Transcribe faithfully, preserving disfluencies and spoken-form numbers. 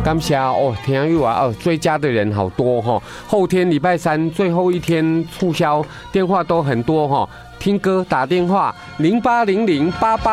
感谢哦，听友啊，哦，追加的人好多哈、哦。后天礼拜三最后一天促销，电话都很多哈、哦。听歌打电话零八零零八八。